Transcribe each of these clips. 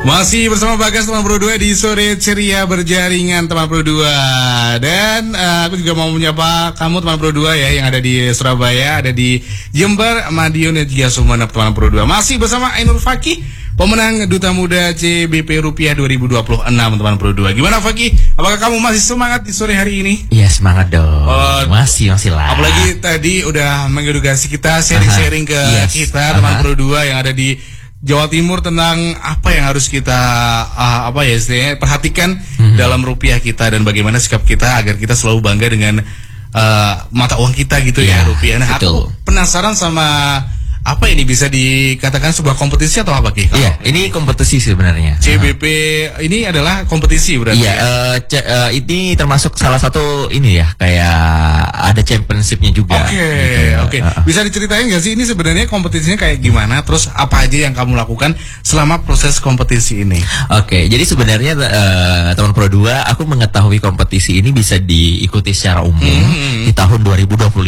Masih bersama Bagas teman Pro 2 di sore ceria berjaringan teman Pro 2. Dan aku juga mau menyapa kamu teman Pro 2 ya, yang ada di Surabaya, ada di Jember, Madiun dan juga Sumeneb teman Pro 2. Masih bersama Ainur Fakih, pemenang Duta Muda CBP Rupiah 2026 teman Pro 2. Gimana Fakih? Apakah kamu masih semangat di sore hari ini? Iya, semangat dong. Masih lah. Apalagi tadi udah mengedukasi kita, sharing-sharing ke kita teman Pro 2 yang ada di Jawa Timur tentang apa yang harus kita istilahnya perhatikan dalam rupiah kita dan bagaimana sikap kita agar kita selalu bangga dengan mata uang kita gitu ya rupiah. Nah, aku penasaran sama apa ini, bisa dikatakan sebuah kompetisi atau apa Ki? Iya, ini kompetisi sebenarnya. CBP ini adalah kompetisi berarti. Iya, ini termasuk salah satu ini ya, kayak ada championshipnya juga. Oke. Bisa diceritain nggak sih ini sebenarnya kompetisinya kayak gimana? Terus apa aja yang kamu lakukan selama proses kompetisi ini? Oke, jadi sebenarnya teman Pro 2, aku mengetahui kompetisi ini bisa diikuti secara umum di tahun 2025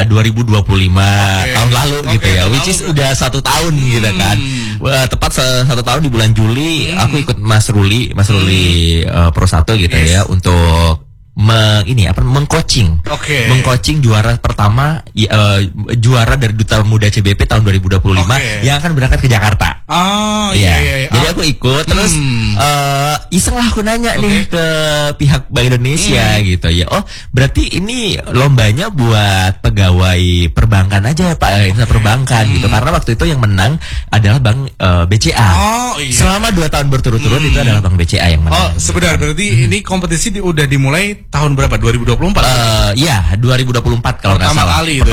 tahun lalu gitu ya. Which is udah 1 tahun gitu kan. Tepat 1 tahun di bulan Juli aku ikut Mas Ruli Pro 1 gitu ya, untuk mengcoaching juara pertama, juara dari Duta Muda CBP tahun 2025 yang akan berangkat ke Jakarta. Jadi aku ikut terus iseng lah aku nanya nih ke pihak Bank Indonesia gitu ya. Oh, berarti ini lombanya buat pegawai perbankan aja ya Pak, perbankan gitu. Karena waktu itu yang menang adalah Bank BCA. Selama 2 tahun berturut-turut itu adalah Bank BCA yang menang. Sebentar, berarti ini kompetisi udah dimulai tahun berapa? 2024? Iya, 2024 kalau nggak salah. Pertama kali